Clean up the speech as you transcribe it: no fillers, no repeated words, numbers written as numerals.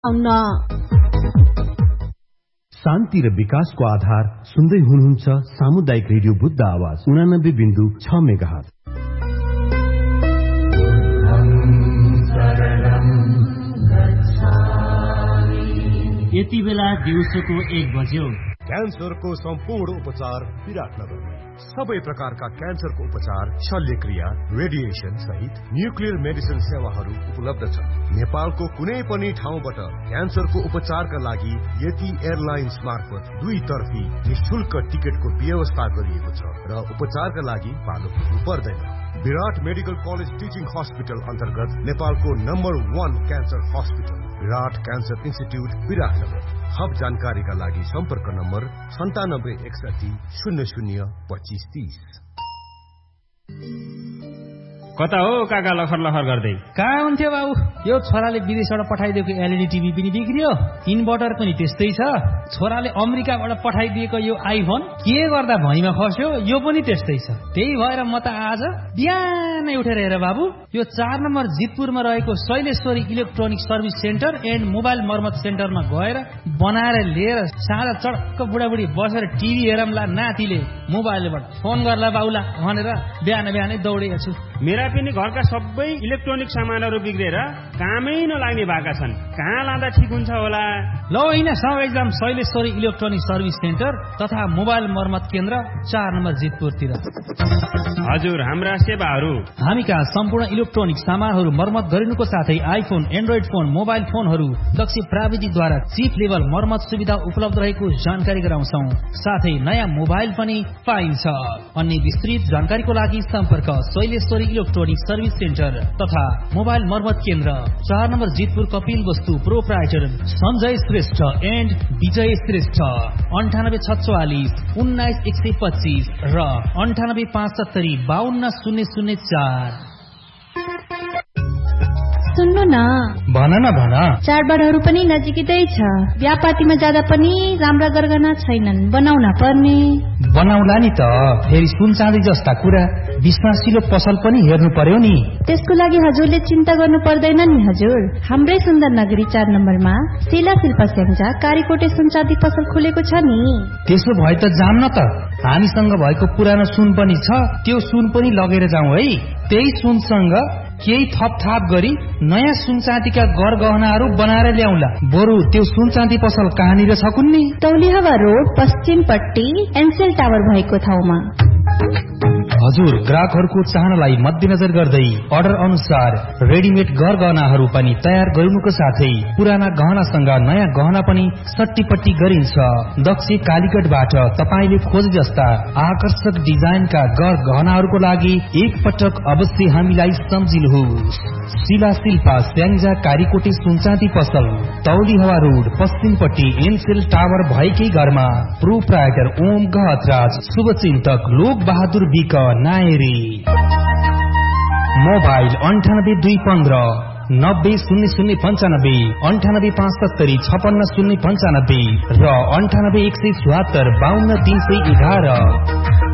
शान्ति र विकासको आधार सुन्दै हुनुहुन्छ सामुदायिक रेडियो बुद्ध आवाज 89.6 मेगाहर्ज। यति बेला दिउँसोको 1 बज्यो। क्यान्सरको सम्पूर्ण उपचार विराटनगर। सबै प्रकारका क्यान्सरको उपचार, शल्यक्रिया, रेडिएसन सहित न्युक्लियर मेडिसिन सेवाहरू उपलब्ध छन्। नेपालको कुनै पनि ठाउँबाट क्यान्सरको उपचारका लागि यति एयरलाइन्स मार्फत 2 तर्फी निशुल्क टिकटको व्यवस्था गरिएको छ र उपचारका लागि पालो पुग्नु पर्दैन। विराट मेडिकल कलेज टिचिङ हस्पिटल अन्तर्गत नेपालको नम्बर 1 क्यान्सर हस्पिटल विराट क्यान्सर इन्स्टिट्युट विराटनगर। थप जानकारीका लागि सम्पर्क नम्बर 9761002530। कता हो काका लखर लखर गर्दै? कहाँ हुन्थ्यो बाबु? यो छोराले विदेशबाट पठाइदिएको एलइडी टिभी पनि बिग्रियो, इन्भर्टर पनि त्यस्तै छ। छोराले अमेरिकाबाट पठाइदिएको यो आइफोन के गर्दा भैँमा खस्यो, यो पनि त्यस्तै छ। त्यही भएर म त आज बिहानै उठेर हेर बाबु, यो 4 नम्बर जितपुरमा रहेको Shaileshwari electronic service centre and mobile मर्मत सेन्टरमा गएर बनाएर लिएर साँझ चडक्क बुढाबुढी बसेर टिभी हेरमला, नातिले मोबाइलबाट फोन गर्ला बाउला भनेर बिहान बिहानै दौडेको छु। मेरा पनि घरका सबै इलेक्ट्रोनिक सामानहरू बिग्रेर कामै नलाग्ने भएका छन्। कहाँ लाँदा ठिक हुन्छ होला? ल होइन, सब एकदम शैलेश्वरी इलेक्ट्रोनिक सर्भिस सेन्टर तथा मोबाइल मर्मत केन्द्र 4 नम्बर जितपुरतिर। हजुर, हाम्रा सेवाहरू हामी कहाँ सम्पूर्ण इलेक्ट्रोनिक सामानहरू मर्मत गरिनुको साथै आइफोन, एन्ड्रोइड फोन, मोबाइल फोनहरू दक्ष प्राविधिकद्वारा चिप लेभल मर्मत सुविधा उपलब्ध रहेको जानकारी गराउँछौ। साथै नयाँ मोबाइल पनि पाइन्छ। अन्य विस्तृत जानकारीको लागि सम्पर्क शैलेश्वरी इलेक्ट्रोनिक सर्भिस सेन्टर तथा मोबाइल मर्मत केन्द्र 4 नम्बर जितपुर कपिल वस्तु प्रोप्राइटर सञ्जय श्रेष्ठ एन्ड विजय श्रेष्ठ 9846 19125 र 9875 52004। सुन्नु न, भन न भन। चाडबाडहरू पनि नजिकै छ। व्यापातीमा जाँदा पनि राम्रा गरगहना छैनन्, बनाउन पर्ने। बनाउला नि त, फेरि सुन चाँदी जस्ता कुरा विश्वासिलो पसल पनि हेर्नु पर्यो नि। त्यसको लागि हजुरले चिन्ता गर्नु पर्दैन नि हजुर। हाम्रै सुन्दर नगरी 4 नम्बरमा शिला शिल्प स्याङ्जा कारीकोटे सुन चाँदी पसल खुलेको छ नि। त्यसो भए त जाम न त। हामीसँग भएको पुरानो सुन पनि छ, त्यो सुन पनि लगेर जाउँ है। त्यही सुनसँग केही थपथाप गरी नयाँ सुन चाँदीका गर गहनाहरू बनाएर ल्याउला। बरु त्यो सुन चाँदी पसल कहाँनिर छ कुन्नी? तौलिहवा रोड पश्चिमपट्टि एनसेल टावर भएको ठाउँमा। हजुर, ग्राहकहरूको चाहनालाई मध्यनजर गर्दै अर्डर अनुसार रेडिमेड गर गहनाहरू पनि तयार गरिनुको साथै पुराना गहनासँग नयाँ गहना पनि सट्टीपट्टी गरिन्छ। दक्ष कालीगढबाट तपाईले खोज जस्ता आकर्षक डिजाइनका गर गहनाहरूको लागि एक पटक अवश्य हामीलाई सम्झिनुहोस्। शिला शिल्पा स्याङ्जा कारीकोटे सुनचाँदी पसल, तौलिहवा रोड पश्चिमपट्टि एनसेल टावर भएकै घरमा। प्रोप्राइटर ओम गहतराज, शुभचिन्तक लोक बहादुर विक नायरी। मोबाइल 9815 900095, 9875 56095 र 9817 52 311।